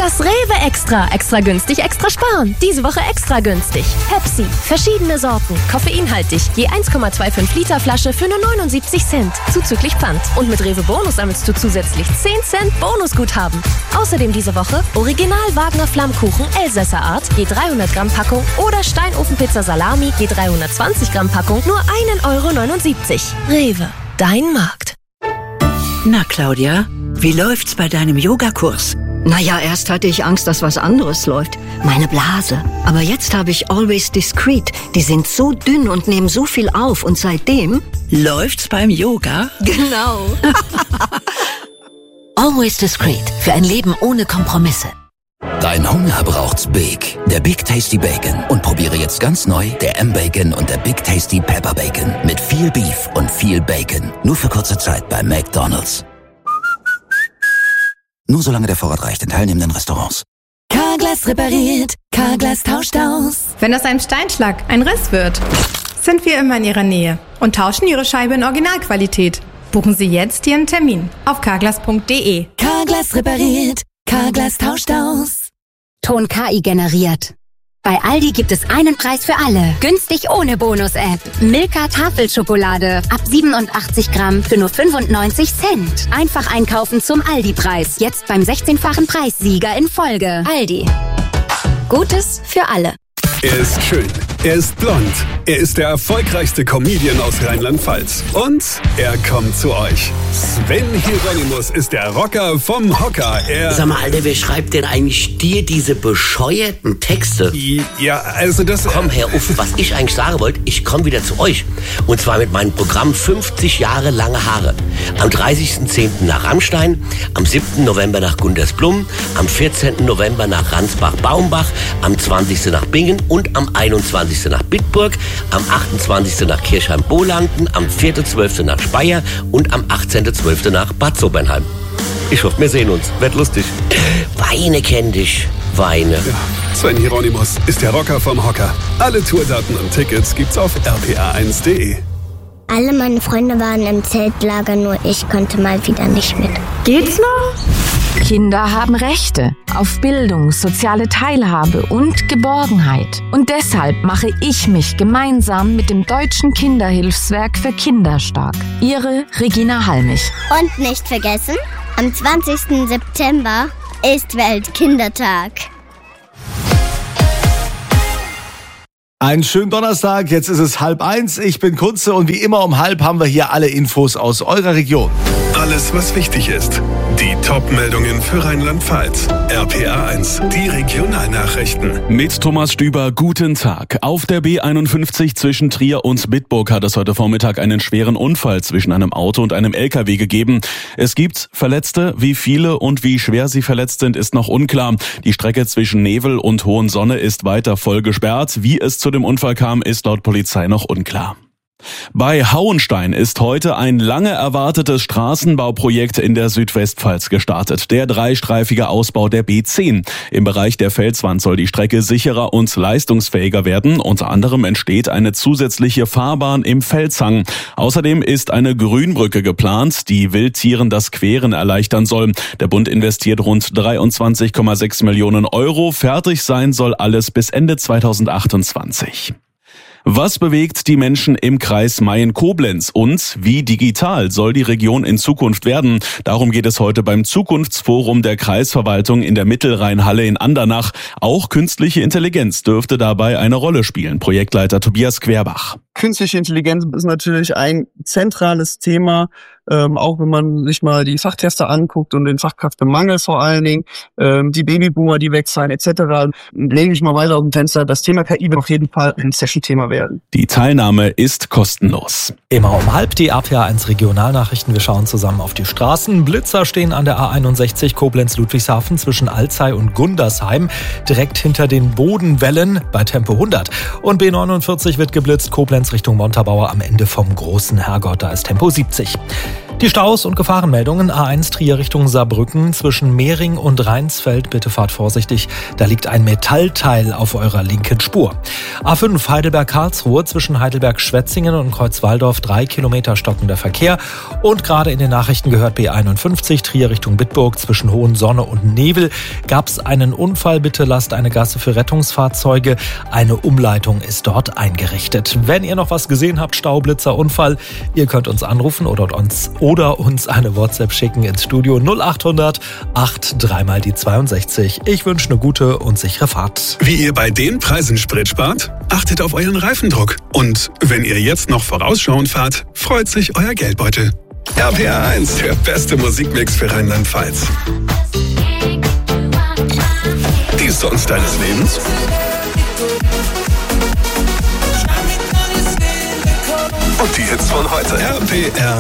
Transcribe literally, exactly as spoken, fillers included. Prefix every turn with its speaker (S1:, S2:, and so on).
S1: Das Rewe Extra. Extra günstig, extra sparen. Diese Woche extra günstig. Pepsi. Verschiedene Sorten. Koffeinhaltig. Je eins Komma fünfundzwanzig Liter Flasche für nur neunundsiebzig Cent. Zuzüglich Pfand. Und mit Rewe Bonus sammelst du zusätzlich zehn Cent Bonusguthaben. Außerdem diese Woche Original Wagner Flammkuchen Elsässer Art. Je dreihundert Gramm Packung. Oder Steinofenpizza Salami. Je dreihundertzwanzig Gramm Packung. Nur ein Euro neunundsiebzig. Rewe. Dein Markt.
S2: Na, Claudia, wie läuft's bei deinem Yogakurs?
S3: Naja, erst hatte ich Angst, dass was anderes läuft. Meine Blase. Aber jetzt habe ich Always Discreet. Die sind so dünn und nehmen so viel auf. Und seitdem...
S2: Läuft's beim Yoga?
S3: Genau.
S4: Always Discreet. Für ein Leben ohne Kompromisse.
S5: Dein Hunger braucht's Big. Der Big Tasty Bacon. Und probiere jetzt ganz neu der M-Bacon und der Big Tasty Pepper Bacon. Mit viel Beef und viel Bacon. Nur für kurze Zeit bei McDonald's. Nur solange der Vorrat reicht in teilnehmenden Restaurants.
S6: Carglass repariert, Carglass tauscht aus.
S7: Wenn aus einem Steinschlag ein Riss wird, sind wir immer in Ihrer Nähe und tauschen Ihre Scheibe in Originalqualität. Buchen Sie jetzt Ihren Termin auf carglass punkt de.
S6: Carglass repariert, Carglass tauscht aus.
S8: Ton K I generiert. Bei Aldi gibt es einen Preis für alle. Günstig ohne Bonus-App. Milka Tafelschokolade. Ab siebenundachtzig Gramm für nur fünfundneunzig Cent. Einfach einkaufen zum Aldi-Preis. Jetzt beim sechzehnfachen Preissieger in Folge. Aldi. Gutes für alle.
S9: Er ist schön, er ist blond, er ist der erfolgreichste Comedian aus Rheinland-Pfalz. Und er kommt zu euch. Sven Hieronymus ist der Rocker vom Hocker. Er
S10: Sag mal, Alter, wer schreibt denn eigentlich dir diese bescheuerten Texte?
S9: Ja, also das...
S10: Komm, Herr Uff, was ich eigentlich sagen wollte, ich komme wieder zu euch. Und zwar mit meinem Programm fünfzig Jahre lange Haare. Am dreißigsten zehnten nach Rammstein, am siebten November nach Gundersblum, am vierzehnten November nach Ransbach-Baumbach, am zwanzigsten nach Bingen und am einundzwanzigsten nach Bitburg, am achtundzwanzigsten nach Kirchheim-Bolanden, am vierten zwölften nach Speyer und am achtzehnten zwölften nach Bad Sobernheim. Ich hoffe, wir sehen uns. Wird lustig. Weine kenn dich. Weine.
S9: Ja, Sven Hieronymus ist der Rocker vom Hocker. Alle Tourdaten und Tickets gibt's auf r p a eins punkt de.
S11: Alle meine Freunde waren im Zeltlager, nur ich konnte mal wieder nicht mit.
S7: Geht's noch?
S12: Kinder haben Rechte auf Bildung, soziale Teilhabe und Geborgenheit. Und deshalb mache ich mich gemeinsam mit dem Deutschen Kinderhilfswerk für Kinder stark. Ihre Regina Halmich.
S11: Und nicht vergessen, am zwanzigsten September ist Weltkindertag.
S13: Einen schönen Donnerstag, jetzt ist es halb eins, ich bin Kunze und wie immer um halb haben wir hier alle Infos aus eurer Region.
S9: Alles, was wichtig ist. Die Top-Meldungen für Rheinland-Pfalz. R P A eins, die Regionalnachrichten.
S14: Mit Thomas Stüber, guten Tag. Auf der B einundfünfzig zwischen Trier und Bitburg hat es heute Vormittag einen schweren Unfall zwischen einem Auto und einem L K W gegeben. Es gibt Verletzte. Wie viele und wie schwer sie verletzt sind, ist noch unklar. Die Strecke zwischen Nevel und Hohensonne ist weiter voll gesperrt. Wie es zu dem Unfall kam, ist laut Polizei noch unklar. Bei Hauenstein ist heute ein lange erwartetes Straßenbauprojekt in der Südwestpfalz gestartet. Der dreistreifige Ausbau der B zehn. Im Bereich der Felswand soll die Strecke sicherer und leistungsfähiger werden. Unter anderem entsteht eine zusätzliche Fahrbahn im Felshang. Außerdem ist eine Grünbrücke geplant, die Wildtieren das Queren erleichtern soll. Der Bund investiert rund dreiundzwanzig Komma sechs Millionen Euro. Fertig sein soll alles bis Ende zweitausendachtundzwanzig. Was bewegt die Menschen im Kreis Mayen-Koblenz und wie digital soll die Region in Zukunft werden? Darum geht es heute beim Zukunftsforum der Kreisverwaltung in der Mittelrheinhalle in Andernach. Auch künstliche Intelligenz dürfte dabei eine Rolle spielen. Projektleiter Tobias Querbach.
S15: Künstliche Intelligenz ist natürlich ein zentrales Thema, ähm, auch wenn man sich mal die Fachtester anguckt und den Fachkräftemangel vor allen Dingen, ähm, die Babyboomer, die wegfallen et cetera. Lege ich mal weiter auf dem Fenster. Das Thema K I wird auf jeden Fall ein Session-Thema werden.
S14: Die Teilnahme ist kostenlos.
S16: Immer um halb die R P A eins Regionalnachrichten. Wir schauen zusammen auf die Straßen. Blitzer stehen an der A einundsechzig Koblenz-Ludwigshafen zwischen Alzey und Gundersheim, direkt hinter den Bodenwellen bei Tempo hundert. Und B neunundvierzig wird geblitzt, Koblenz Richtung Montabaur am Ende vom Großen Herrgott, da ist Tempo siebzig. Die Staus und Gefahrenmeldungen: A eins Trier Richtung Saarbrücken zwischen Mehring und Rheinsfeld. Bitte fahrt vorsichtig, da liegt ein Metallteil auf eurer linken Spur. A fünf Heidelberg-Karlsruhe zwischen Heidelberg-Schwetzingen und Kreuzwaldorf drei Kilometer stockender Verkehr. Und gerade in den Nachrichten gehört: B einundfünfzig Trier Richtung Bitburg zwischen Hohensonne und Nevel gab es einen Unfall. Bitte lasst eine Gasse für Rettungsfahrzeuge. Eine Umleitung ist dort eingerichtet. Wenn ihr noch was gesehen habt, Staublitzer, Unfall, ihr könnt uns anrufen oder uns oder uns eine WhatsApp schicken ins Studio null acht hundert acht drei mal die zweiundsechzig. Ich wünsche eine gute und sichere Fahrt.
S9: Wie ihr bei den Preisen Sprit spart? Achtet auf euren Reifendruck. Und wenn ihr jetzt noch vorausschauend fahrt, freut sich euer Geldbeutel. R P R eins, der beste Musikmix für Rheinland-Pfalz. Die Songs deines Lebens? Und die Hits von heute. R P R